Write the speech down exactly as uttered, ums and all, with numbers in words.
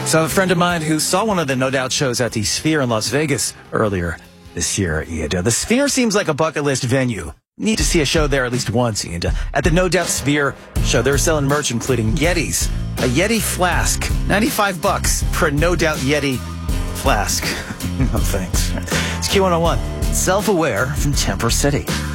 So a friend of mine who saw one of the No Doubt shows at the Sphere in Las Vegas earlier this year, and uh, the Sphere seems like a bucket list venue. Need to see a show there at least once. And uh, at the No Doubt Sphere show, they're selling merch including Yetis, a Yeti flask, ninety-five bucks for a No Doubt Yeti flask. No thanks. It's Q one oh one, self-aware from Temper City.